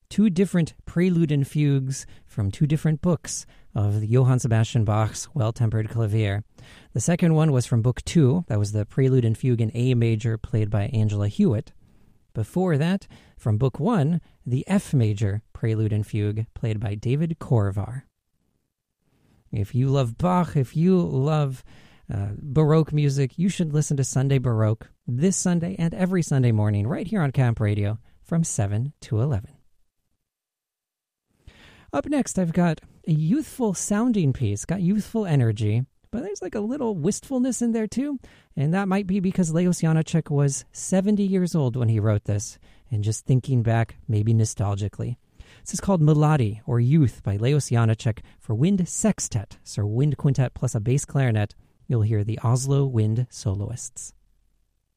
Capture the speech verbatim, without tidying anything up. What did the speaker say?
two different prelude and fugues from two different books of Johann Sebastian Bach's Well-Tempered Clavier. The second one was from Book Two. That was the prelude and fugue in A major, played by Angela Hewitt. Before that, from Book One, the F major prelude and fugue, played by David Korvar. If you love Bach, if you love uh, Baroque music, you should listen to Sunday Baroque this Sunday and every Sunday morning right here on Camp Radio from seven to eleven. Up next, I've got a youthful sounding piece, got youthful energy, but there's like a little wistfulness in there too, and that might be because Leos Janáček was seventy years old when he wrote this, and just thinking back, maybe nostalgically. This is called Mladi, or Youth, by Leos Janáček for wind sextet, so wind quintet plus a bass clarinet. You'll hear the Oslo Wind Soloists.